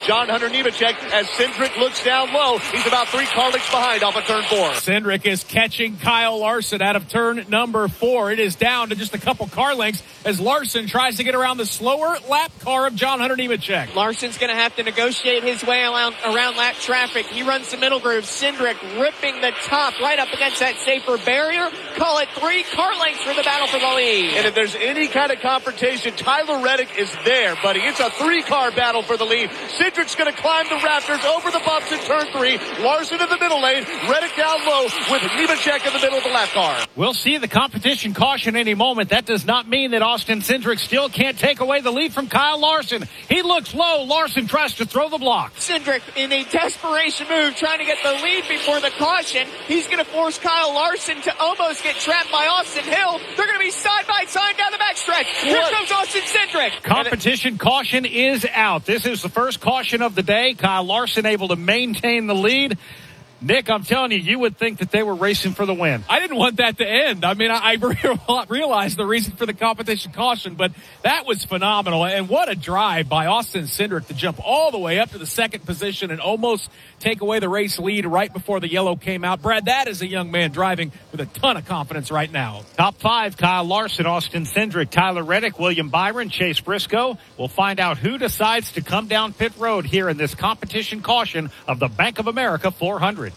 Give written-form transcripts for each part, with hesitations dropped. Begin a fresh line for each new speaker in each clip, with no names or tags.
John Hunter Nemechek as Cindric looks down low. He's about 3 car lengths behind off of turn 4.
Cindric is catching Kyle Larson out of turn number 4. It is down to just a couple car lengths as Larson tries to get around the slower lap car of John Hunter Nemechek.
Larson's going to have to negotiate his way around lap traffic. He runs the middle groove. Cindric ripping the top right up against that safer barrier. Call it 3 car lengths for the battle for the lead.
And if there's any kind of confrontation, Tyler Reddick is there, buddy. It's a 3-car battle for the lead. Cindric's going to climb the rafters over the bumps in turn 3. Larson in the middle lane. Reddick down low with Nemechek in the middle of the lap car.
We'll see the competition caution any moment. That does not mean that Austin Cindric still can't take away the lead from Kyle Larson. He looks low. Larson tries to throw the block.
Cindric in a desperation move trying to get the lead before the caution. He's going to force Kyle Larson to almost get trapped by Austin Hill. They're going to be side by side down the backstretch. Here comes Austin Cindric.
Competition caution is out. This is the first caution of the day. Kyle Larson able to maintain the lead. Nick, I'm telling you would think that they were racing for the win.
I didn't want that to end. I mean, I realized the reason for the competition caution, but that was phenomenal. And what a drive by Austin Cindric to jump all the way up to the second position and almost take away the race lead right before the yellow came out. Brad, that is a young man driving with a ton of confidence right now.
Top 5, Kyle Larson, Austin Cindric, Tyler Reddick, William Byron, Chase Briscoe. We'll find out who decides to come down pit road here in this competition caution of the Bank of America 400.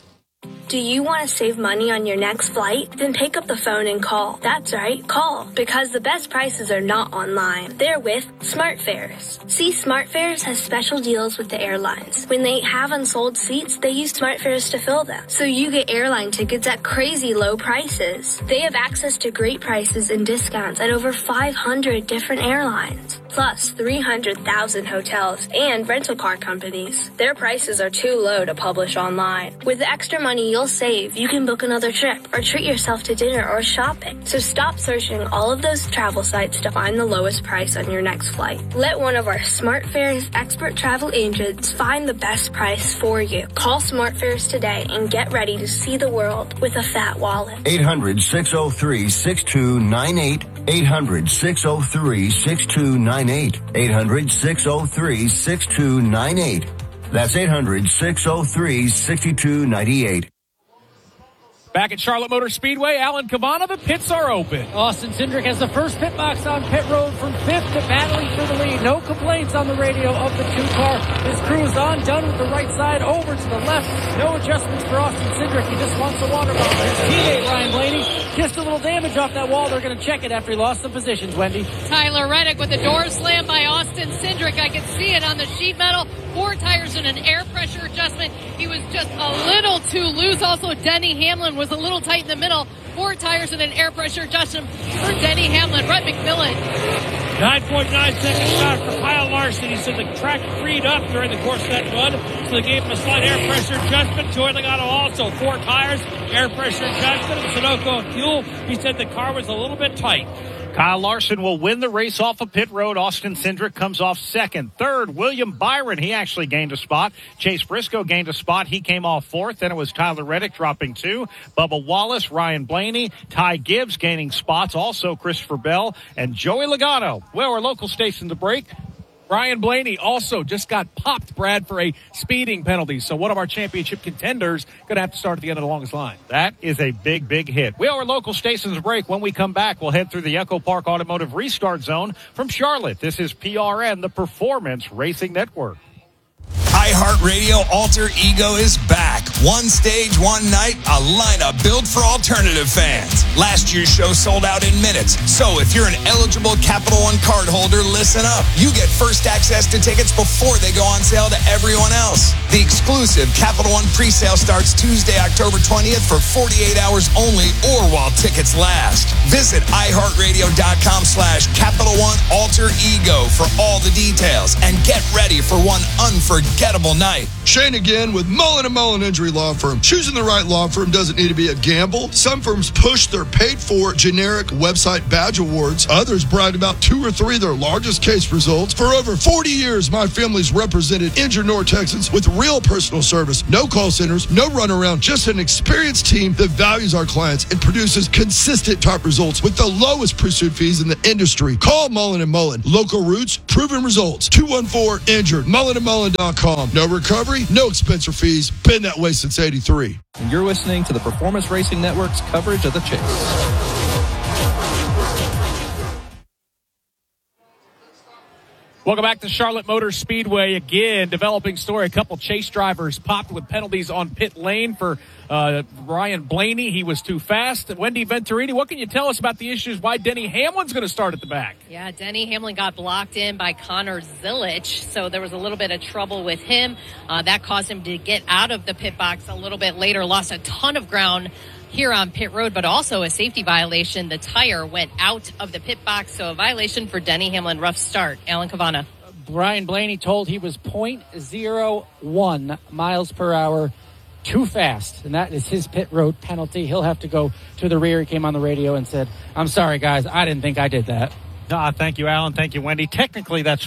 Do you want to save money on your next flight? Then pick up the phone and call. That's right, call. Because the best prices are not online. They're with SmartFares. See, SmartFares has special deals with the airlines. When they have unsold seats, they use SmartFares to fill them. So you get airline tickets at crazy low prices. They have access to great prices and discounts at over 500 different airlines. Plus 300,000 hotels and rental car companies. Their prices are too low to publish online. With the extra money you'll save, you can book another trip or treat yourself to dinner or shopping. So stop searching all of those travel sites to find the lowest price on your next flight. Let one of our SmartFares expert travel agents find the best price for you. Call SmartFares today and get ready to see the world with a fat wallet.
800-603-6298. 800-603-6298. 800-603-6298. That's 800-603-6298.
Back at Charlotte Motor Speedway, Alan Cavana, the pits are open.
Austin Cindric has the first pit box on pit road from 5th to battling for the lead. No complaints on the radio of the 2-car. His crew is on, done with the right side, over to the left. No adjustments for Austin Cindric. He just wants the water bottle. His teammate, Ryan Blaney, just a little damage off that wall. They're going to check it after he lost some positions, Wendy.
Tyler Reddick with the door slam by Austin Cindric. I can see it on the sheet metal. 4 tires and an air pressure adjustment. He was just a little too loose. Also, Denny Hamlin was a little tight in the middle. 4 tires and an air pressure adjustment for Denny Hamlin. Brett McMillan.
9.9 seconds shot for Kyle Larson. He said the track freed up during the course of that run, so they gave him a slight air pressure adjustment. Joey Logano also 4 tires, air pressure adjustment. Sunoco fuel. He said the car was a little bit tight.
Kyle Larson will win the race off of pit road. Austin Cindric comes off second. Third, William Byron. He actually gained a spot. Chase Briscoe gained a spot. He came off fourth. Then it was Tyler Reddick dropping 2. Bubba Wallace, Ryan Blaney, Ty Gibbs gaining spots. Also Christopher Bell and Joey Logano. Well, our local station to break.
Ryan Blaney also just got popped, Brad, for a speeding penalty. So one of our championship contenders going to have to start at the end of the longest line.
That is a big, big hit. We are our local stations break. When we come back, we'll head through the Echo Park Automotive Restart Zone from Charlotte. This is PRN, the Performance Racing Network.
iHeartRadio Alter Ego is back. One stage, one night, a lineup built for alternative fans. Last year's show sold out in minutes. So if you're an eligible Capital One card holder, listen up. You get first access to tickets before they go on sale to everyone else. The exclusive Capital One presale starts Tuesday, October 20th for 48 hours only or while tickets last. Visit iHeartRadio.com/Capital One Alter Ego for all the details and get ready for one unforgettable night.
Shane again with Mullen & Mullen Injury Law Firm. Choosing the right law firm doesn't need to be a gamble. Some firms push their paid-for generic website badge awards. Others bragged about 2 or 3 of their largest case results. For over 40 years, my family's represented injured North Texans with real personal service. No call centers, no runaround, just an experienced team that values our clients and produces consistent top results with the lowest pursuit fees in the industry. Call Mullen & Mullen. Local roots, proven results. 214-INJURED. MullenandMullen.com. No recovery, no expense or fees. Been that way since 83.
And you're listening to the Performance Racing Network's coverage of the Chase.
Welcome back to Charlotte Motor Speedway. Again, developing story. A couple chase drivers popped with penalties on pit lane for Ryan Blaney. He was too fast. Wendy Venturini, what can you tell us about the issues why Denny Hamlin's going to start at the back?
Yeah, Denny Hamlin got blocked in by Connor Zilich, so there was a little bit of trouble with him. That caused him to get out of the pit box a little bit later, lost a ton of ground here on pit road, but also a safety violation. The tire went out of the pit box, so a violation for Denny Hamlin. Rough start. Alan Cavana.
Brian Blaney told he was 0.01 miles per hour too fast, and that is his pit road penalty. He'll have to go to the rear. He came on the radio and said, "I'm sorry, guys. I didn't think I did that."
Thank you, Alan. Thank you, Wendy. Technically, that's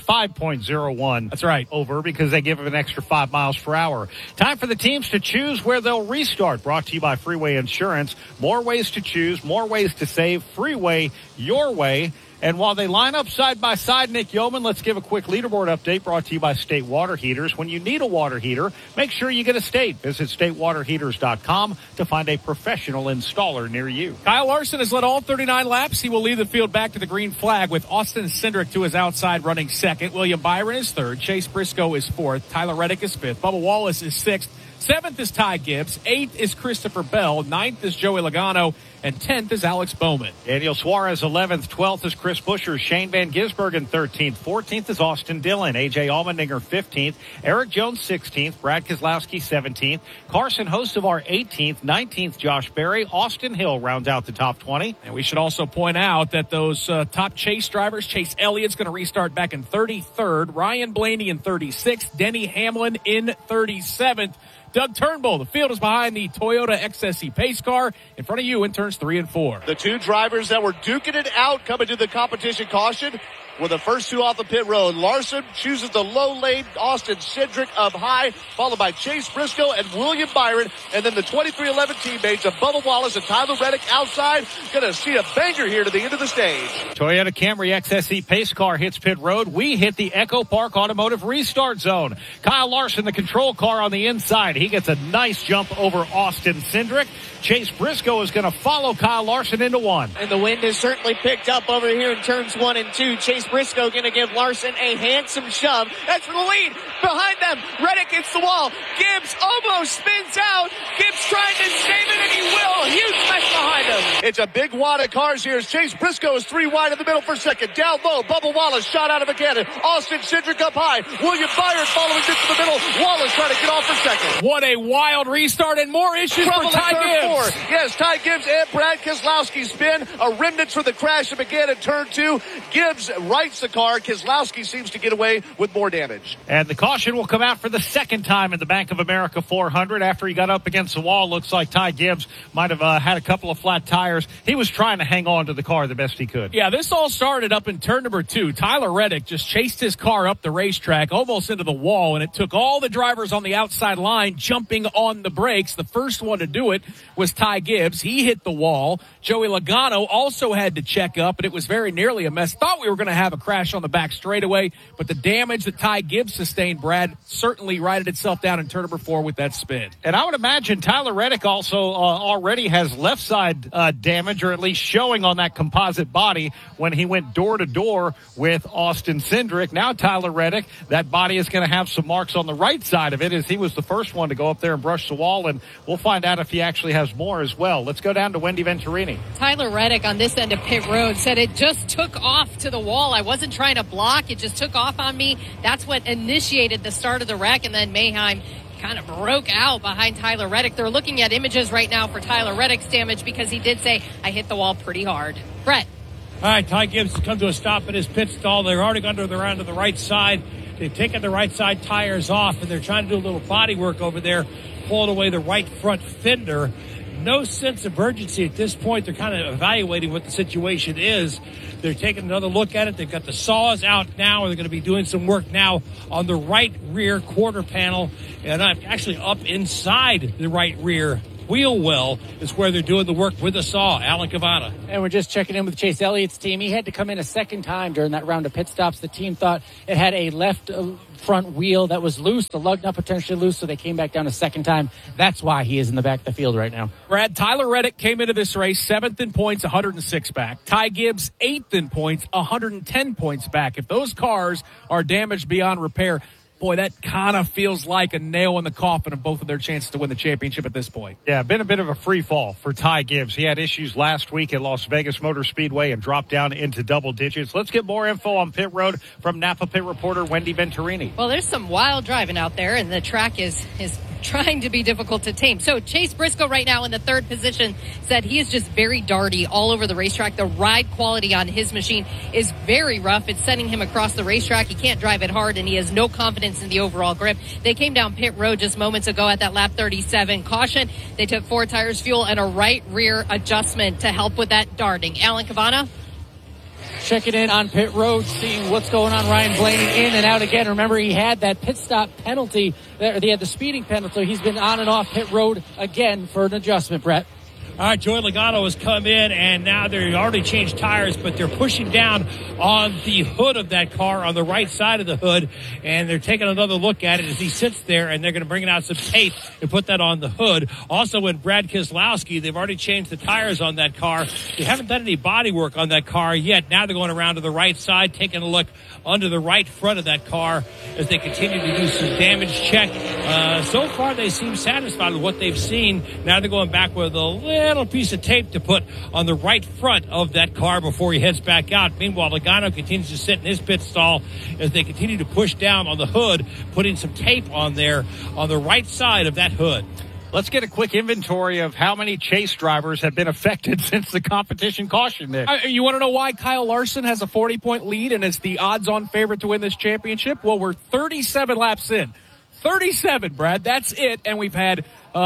5.01.
That's right.
Over because they give him an extra 5 miles per hour. Time for the teams to choose where they'll restart. Brought to you by Freeway Insurance. More ways to choose, more ways to save. Freeway, your way. And while they line up side by side, Nick Yeoman, let's give a quick leaderboard update brought to you by State Water Heaters. When you need a water heater, make sure you get a State. Visit statewaterheaters.com to find a professional installer near you.
Kyle Larson has led all 39 laps. He will lead the field back to the green flag with Austin Cindric to his outside running second. William Byron is third. Chase Briscoe is fourth. Tyler Reddick is fifth. Bubba Wallace is sixth. Seventh is Ty Gibbs. Eighth is Christopher Bell. Ninth is Joey Logano. And 10th is Alex Bowman.
Daniel Suarez, 11th. 12th is Chris Buescher. Shane Van Gisbergen, 13th. 14th is Austin Dillon. A.J. Allmendinger, 15th. Eric Jones, 16th. Brad Keselowski, 17th. Carson Hocevar, 18th. 19th, Josh Berry. Austin Hill rounds out the top 20.
And we should also point out that those top chase drivers, Chase Elliott's going to restart back in 33rd. Ryan Blaney in 36th. Denny Hamlin in 37th. Doug Turnbull, the field is behind the Toyota XSE pace car. In front of you in turns 3 and 4.
The two drivers that were duking it out coming to the competition caution were the first two off the pit road. Larson chooses the low lane. Austin Cindric up high, followed by Chase Briscoe and William Byron. And then the 2311 teammates of Bubba Wallace and Tyler Reddick outside. Going to see a banger here to the end of the stage.
Toyota Camry XSE pace car hits pit road. We hit the Echo Park Automotive restart zone. Kyle Larson, the control car on the inside. He gets a nice jump over Austin Cindric. Chase Briscoe is going to follow Kyle Larson into one.
And the wind has certainly picked up over here in turns 1 and 2. Chase Briscoe going to give Larson a handsome shove. That's for the lead. Behind them, Reddick hits the wall. Gibbs almost spins out. Gibbs trying to save it, and he will. Huge mess behind him.
It's a big wad of cars here as Chase Briscoe is 3 wide in the middle for second. Down low, Bubba Wallace shot out of a cannon. Austin Cindric up high. William Byron following into the middle. Wallace trying to get off for second.
What a wild restart and more issues for Ty Gibbs.
Yes, Ty Gibbs and Brad Keselowski spin. A remnant for the crash that began in turn 2. Gibbs rights the car. Keselowski seems to get away with more damage.
And the caution will come out for the second time in the Bank of America 400 after he got up against the wall. Looks like Ty Gibbs might have had a couple of flat tires. He was trying to hang on to the car the best he could.
Yeah, this all started up in turn number 2. Tyler Reddick just chased his car up the racetrack almost into the wall, and it took all the drivers on the outside line jumping on the brakes. The first one to do it was Ty Gibbs. He hit the wall. Joey Logano also had to check up, and it was very nearly a mess. Thought we were going to have a crash on the back straightaway, but the damage that Ty Gibbs sustained, Brad, certainly righted itself down in turn number 4 with that spin.
And I would imagine Tyler Reddick also already has left side damage, or at least showing on that composite body when he went door to door with Austin Cindric. Now Tyler Reddick, that body is going to have some marks on the right side of it as he was the first one to go up there and brush the wall, and we'll find out if he actually has more as well. Let's go down to Wendy Venturini.
Tyler Reddick on this end of pit road said it just took off to the wall. I wasn't trying to block. It just took off on me. That's what initiated the start of the wreck, and then Mayheim kind of broke out behind Tyler Reddick. They're looking at images right now for Tyler Reddick's damage because he did say, I hit the wall pretty hard. Brett.
All right, Ty Gibbs has come to a stop at his pit stall. They're already gone to the round to the right side. They've taken the right side tires off, and they're trying to do a little body work over there, pulling away the right front fender.
no sense of urgency at this point. They're kind of evaluating what the situation is. They're taking another look at it. They've got the saws out now. They're going to be doing some work now on the right rear quarter panel, and actually up inside the right rear wheel well is where they're doing the work with the saw. Alan Cavada.
And we're just checking in with Chase Elliott's team. He had to come in a second time during that round of pit stops. The team thought it had a left front wheel that was loose, the lug nut potentially loose, so they came back down a second time. That's why he is in the back of the field right now.
Brad, Tyler Reddick came into this race 7th in points, 106 back. Ty Gibbs 8th in points, 110 points back. If those cars are damaged beyond repair, boy, that kind of feels like a nail in the coffin of both of their chances to win the championship at this point.
Yeah, been a bit of a free fall for Ty Gibbs. He had issues last week at Las Vegas Motor Speedway and dropped down into double digits. Let's get more info on pit road from Napa pit reporter Wendy Venturini.
Well, there's some wild driving out there, and the track is trying to be difficult to tame. So Chase Briscoe right now in the 3rd position said he is just very darty all over the racetrack. The ride quality on his machine is very rough. It's sending him across the racetrack. He can't drive it hard, and he has no confidence in the overall grip. They came down pit road just moments ago at that lap 37 caution. They took 4 tires, fuel, and a right rear adjustment to help with that darting. Alan Cavana?
Checking in on pit road, seeing what's going on. Ryan Blaney in and out again. Remember, he had that pit stop penalty. They had the speeding penalty. He's been on and off pit road again for an adjustment, Brett.
All right, Joey Logano has come in, and now they've already changed tires, but they're pushing down on the hood of that car, on the right side of the hood, and they're taking another look at it as he sits there, and they're going to bring out some tape and put that on the hood. Also, with Brad Keselowski, they've already changed the tires on that car. They haven't done any body work on that car yet. Now they're going around to the right side, taking a look under the right front of that car as they continue to do some damage check. So far, they seem satisfied with what they've seen. Now they're going back with a little piece of tape to put on the right front of that car before he heads back out. Meanwhile, Logano continues to sit in his pit stall as they continue to push down on the hood, putting some tape on there on the right side of that hood.
Let's get a quick inventory of how many Chase drivers have been affected since the competition caution, Nick.
You want to know why Kyle Larson has a 40-point lead and is the odds-on favorite to win this championship? Well, we're 37 laps in. 37, Brad. That's it. And we've had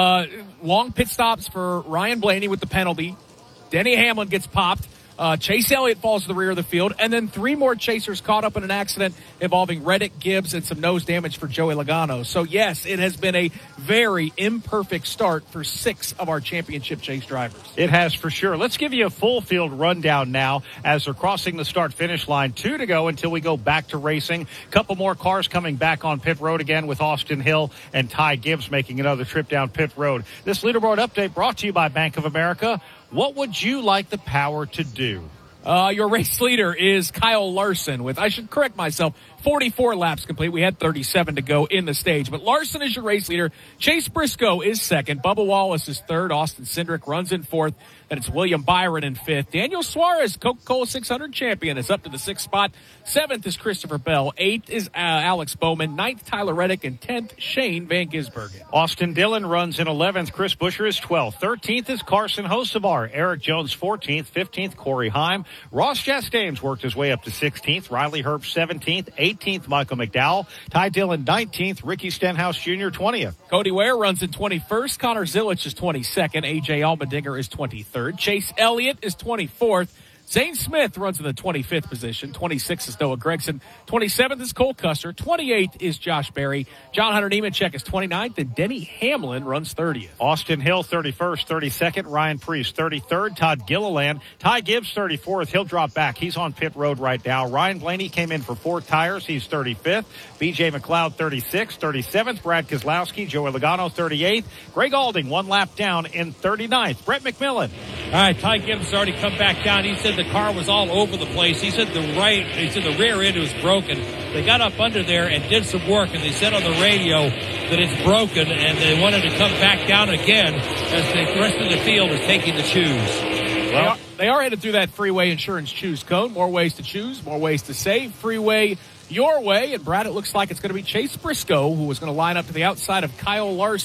long pit stops for Ryan Blaney with the penalty. Denny Hamlin gets popped. Chase Elliott falls to the rear of the field, and then 3 more chasers caught up in an accident involving Reddick, Gibbs, and some nose damage for Joey Logano. So, yes, it has been a very imperfect start for 6 of our championship chase drivers.
It has for sure. Let's give you a full field rundown now as they're crossing the start-finish line. 2 to go until we go back to racing. A couple more cars coming back on pit road again with Austin Hill and Ty Gibbs making another trip down pit road. This leaderboard update brought to you by Bank of America. What would you like the power to do?
Your race leader is Kyle Larson with, I should correct myself, 44 laps complete. We had 37 to go in the stage, but Larson is your race leader. Chase Briscoe is second. Bubba Wallace is third. Austin Cindric runs in fourth. Then it's William Byron in fifth. Daniel Suarez, Coca-Cola 600 champion, is up to the 6th spot. 7th is Christopher Bell. 8th is Alex Bowman. 9th, Tyler Reddick. And 10th, Shane Van Gisbergen.
Austin Dillon runs in 11th. Chris Buescher is 12th. 13th is Carson Hocevar. Eric Jones 14th. 15th, Corey Heim. Ross Chastain's worked his way up to 16th. Riley Herbst 17th. 18th, Michael McDowell. Ty Dillon 19th. Ricky Stenhouse Jr. 20th.
Cody Ware runs in 21st. Connor Zilich is 22nd. AJ Allmendinger is 23rd. Chase Elliott is 24th. Zane Smith runs in the 25th position. 26th is Noah Gregson. 27th is Cole Custer. 28th is Josh Berry. John Hunter Nemechek is 29th, and Denny Hamlin runs 30th.
Austin Hill 31st, 32nd. Ryan Preece 33rd. Todd Gilliland. Ty Gibbs 34th. He'll drop back. He's on pit road right now. Ryan Blaney came in for 4 tires. He's 35th. BJ McLeod 36th. 37th. Brad Keselowski. Joey Logano 38th. Greg Alding 1 lap down in 39th. Brett McMillan.
All right, Ty Gibbs has already come back down. He said the car was all over the place. He said the rear end was broken. They got up under there and did some work, and they said on the radio that it's broken, and they wanted to come back down again as the rest of the field is taking the choose.
Well, they are headed through that freeway insurance choose code. More ways to choose, more ways to save. Freeway your way. And, Brad, it looks like it's going to be Chase Briscoe who is going to line up to the outside of Kyle Larson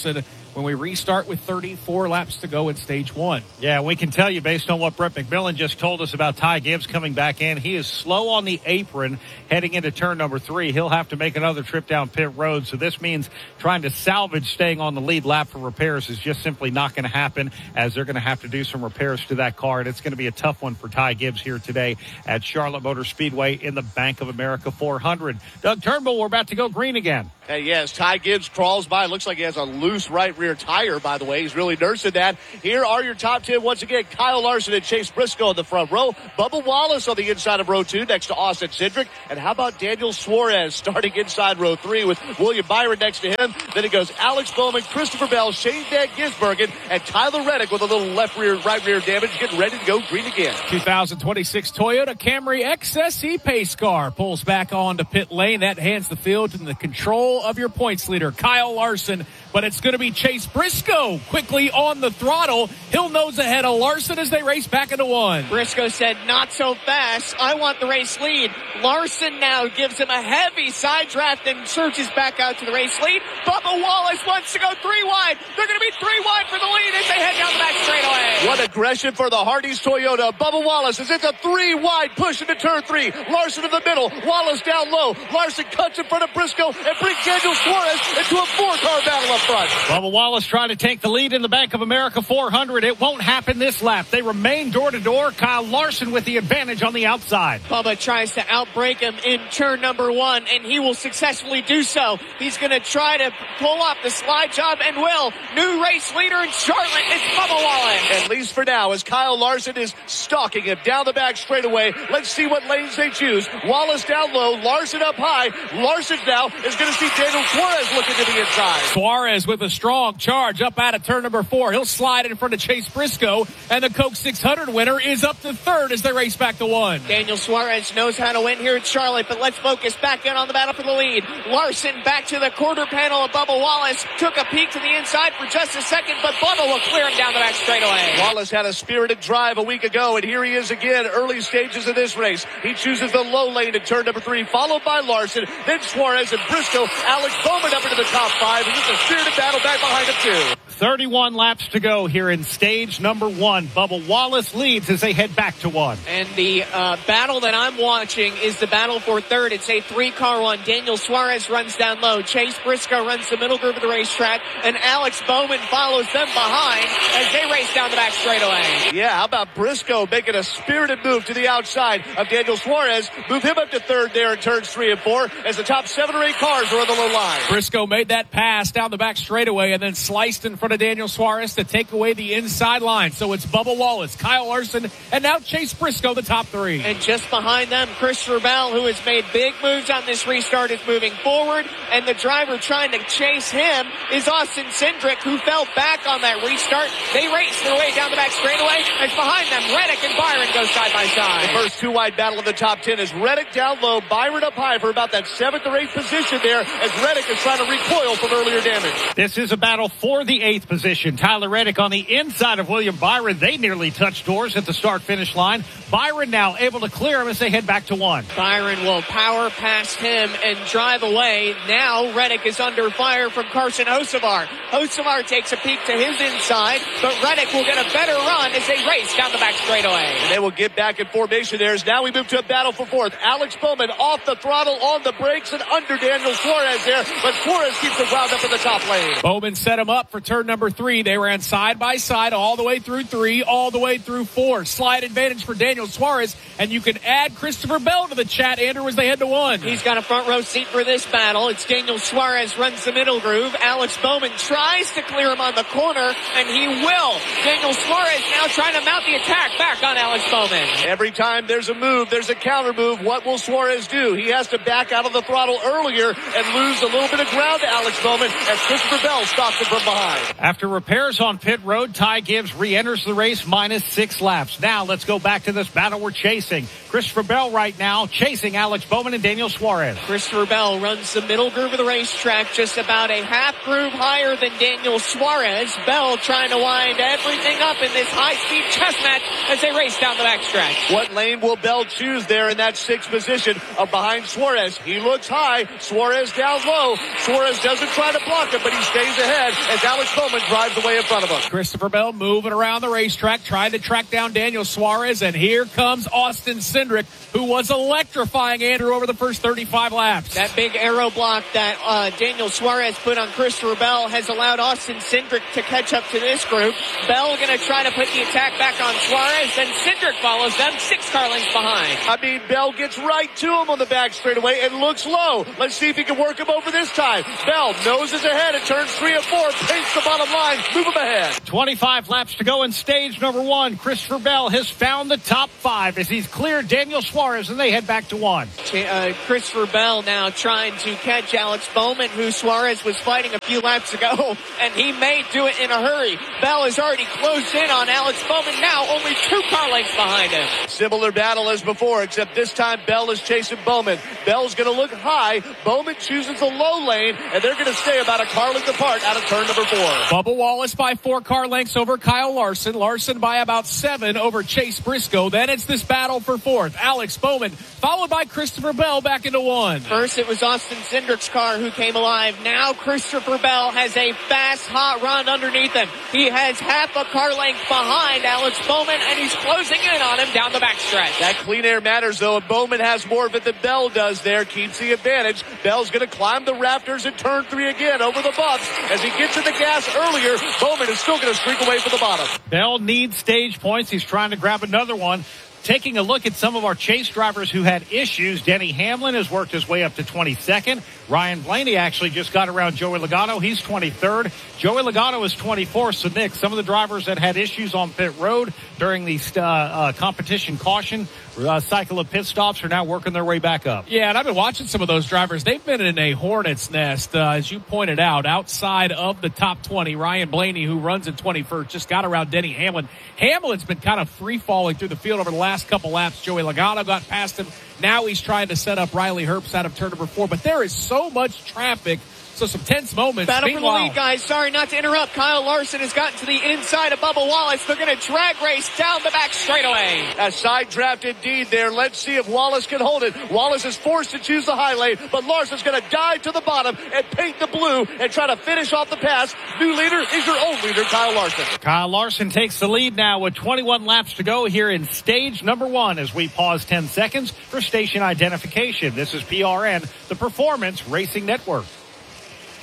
when we restart with 34 laps to go in stage 1.
Yeah, we can tell you based on what Brett McMillan just told us about Ty Gibbs coming back in. He is slow on the apron heading into turn number 3. He'll have to make another trip down pit road. So this means trying to salvage staying on the lead lap for repairs is just simply not going to happen, as they're going to have to do some repairs to that car. And it's going to be a tough one for Ty Gibbs here today at Charlotte Motor Speedway in the Bank of America 400. Doug Turnbull, we're about to go green again.
Hey, yes, Ty Gibbs crawls by. Looks like he has a loose right rear tire, by the way. He's really nursing that. Here are your top 10 once again. Kyle Larson and Chase Briscoe in the front row. Bubba Wallace on the inside of row 2 next to Austin Cindric. And how about Daniel Suarez starting inside row 3 with William Byron next to him. Then it goes Alex Bowman, Christopher Bell, Shane Van Gisbergen, and Tyler Reddick with a little right rear damage, getting ready to go green again.
2026 Toyota Camry XSE pace car pulls back onto pit lane. That hands the field in the control of your points leader, Kyle Larson. But it's going to be Chase Briscoe quickly on the throttle. He'll nose ahead of Larson as they race back into 1.
Briscoe said, not so fast. I want the race lead. Larson now gives him a heavy side draft and surges back out to the race lead. Bubba Wallace wants to go 3 wide. They're going to be 3 wide for the lead as they head down the back straightaway.
What aggression for the Hardee's Toyota. Bubba Wallace is into 3 wide, push into turn 3. Larson in the middle. Wallace down low. Larson cuts in front of Briscoe and brings Daniel Suarez into a 4-car battle up front.
Bubba Wallace trying to take the lead in the Bank of America 400. It won't happen this lap. They remain door to door. Kyle Larson with the advantage on the outside.
Bubba tries to outbreak him in turn number 1, and he will successfully do so. He's going to try to pull off the slide job and will. New race leader in Charlotte is Bubba Wallace.
At least for now, as Kyle Larson is stalking him down the back straightaway. Let's see what lanes they choose. Wallace down low, Larson up high. Larson now is going to see Daniel Suarez looking to the inside.
Suarez with a strong charge up out of turn number 4. He'll slide in front of Chase Briscoe, and the Coke 600 winner is up to 3rd as they race back to 1.
Daniel Suarez knows how to win here at Charlotte, but let's focus back in on the battle for the lead. Larson back to the quarter panel of Bubba Wallace. Took a peek to the inside for just a second, but Bubba will clear him down the back straightaway.
Wallace had a spirited drive a week ago, and here he is again, early stages of this race. He chooses the low lane in turn number 3, followed by Larson, then Suarez and Briscoe. Alex Bowman up into the top 5, and it's a spirited battle back behind him too.
31 laps to go here in stage number 1. Bubba Wallace leads as they head back to 1.
And the battle that I'm watching is the battle for 3rd. It's a 3-car one. Daniel Suarez runs down low. Chase Briscoe runs the middle groove of the racetrack, and Alex Bowman follows them behind as they race down the back straightaway.
Yeah, how about Briscoe making a spirited move to the outside of Daniel Suarez, move him up to 3rd there in turns 3 and 4 as the top 7 or 8 cars are on the low line.
Briscoe made that pass down the back straightaway and then sliced in front of Daniel Suarez to take away the inside line. So it's Bubba Wallace, Kyle Larson, and now Chase Briscoe, the top 3.
And just behind them, Christopher Bell, who has made big moves on this restart, is moving forward. And the driver trying to chase him is Austin Cindric, who fell back on that restart. They race their way down the back straightaway. And behind them, Reddick and Byron go side by side.
The first 2-wide battle of the top 10 is Reddick down low, Byron up high for about that 7th or 8th position there as Reddick is trying to recoil from earlier damage.
This is a battle for the 8th position. Tyler Reddick on the inside of William Byron. They nearly touched doors at the start-finish line. Byron now able to clear him as they head back to 1.
Byron will power past him and drive away. Now Reddick is under fire from Carson Hocevar. Hocevar takes a peek to his inside, but Reddick will get a better run as they race down the back straightaway.
And they will get back in formation there. As now we move to a battle for 4th. Alex Bowman off the throttle, on the brakes, and under Daniel Suarez there, but Suarez keeps the ground up in the top lane.
Bowman set him up for turn number 3. They ran side by side all the way through 3, all the way through 4. Slide advantage for Daniel Suarez, and you can add Christopher Bell to the chat, Andrew, as they head to 1.
He's got a front row seat for this battle. It's Daniel Suarez runs the middle groove. Alex Bowman tries to clear him on the corner, and he will. Daniel Suarez now trying to mount the attack back on Alex Bowman.
Every time there's a move, there's a counter move. What will Suarez do? He has to back out of the throttle earlier and lose a little bit of ground to Alex Bowman as Christopher Bell stops him from behind.
After repairs on pit road, Ty Gibbs re-enters the race minus 6 laps. Now let's go back to this battle we're chasing. Christopher Bell right now chasing Alex Bowman and Daniel Suarez.
Christopher Bell runs the middle groove of the racetrack, just about a half groove higher than Daniel Suarez. Bell trying to wind everything up in this high-speed chess match as they race down the backstretch.
What lane will Bell choose there in that 6th position behind Suarez? He looks high. Suarez down low. Suarez doesn't try to block him, but he stays ahead as Alex Bowman drives away in front of him.
Christopher Bell moving around the racetrack, trying to track down Daniel Suarez, and here comes Austin Cindric, who was electrifying Andrew over the first 35 laps.
That big aero block that Daniel Suarez put on Christopher Bell has allowed Austin Cindric to catch up to this group. Bell going to try to put the attack back on Suarez, and Cindric follows them 6 car lengths behind.
I mean, Bell gets right to him on the back straightaway and looks low. Let's see if he can work him over this time. Bell noses ahead at turns 3 and 4, paints the bottom line, move him ahead.
25 laps to go in stage number 1. Christopher Bell has found the top 5 as he's cleared Daniel Suarez, and they head back to 1.
Christopher Bell now trying to catch Alex Bowman, who Suarez was fighting a few laps ago, and he may do it in a hurry. Bell has already closed in on Alex Bowman, now only 2 car lengths behind him.
Similar battle as before, except this time Bell is chasing Bowman. Bell's going to look high. Bowman chooses the low lane, and they're going to stay about a car length apart out of turn number 4.
Bubba Wallace by 4 car lengths over Kyle Larson. Larson by about 7 over Chase Briscoe. Then it's this battle for 4th. Alex Bowman, followed by Christopher Bell back into 1.
First it was Austin Cindric's car who came alive. Now Christopher Bell has a fast, hot run underneath him. He has half a car length behind Alex Bowman, and he's closing in on him down the backstretch.
That clean air matters, though, and Bowman has more of it than Bell does there. Keeps the advantage. Bell's going to climb the rafters in turn 3 again over the bumps. As he gets in the gas earlier, Bowman is still going to streak away from the bottom.
Bell needs stage points. He's trying to grab another one. Taking a look at some of our chase drivers who had issues, Denny Hamlin has worked his way up to 22nd. Ryan Blaney actually just got around Joey Logano. He's 23rd. Joey Logano is 24th. So, Nick, some of the drivers that had issues on pit road during the competition caution cycle of pit stops are now working their way back up.
Yeah, and I've been watching some of those drivers. They've been in a hornet's nest, as you pointed out, outside of the top 20. Ryan Blaney, who runs in 21st, just got around Denny Hamlin. Hamlin's been kind of free-falling through the field over the last couple laps. Joey Logano got past him. Now he's trying to set up Riley Herbst out of turn number 4. But there is so much traffic. So some tense moments.
Battle for the lead, guys. Sorry not to interrupt. Kyle Larson has gotten to the inside of Bubba Wallace. They're going to drag race down the back straightaway.
A side draft indeed there. Let's see if Wallace can hold it. Wallace is forced to choose the high lane, but Larson's going to dive to the bottom and paint the blue and try to finish off the pass. New leader is your old leader, Kyle Larson.
Kyle Larson takes the lead now with 21 laps to go here in stage number 1 as we pause 10 seconds for station identification. This is PRN, the Performance Racing Network.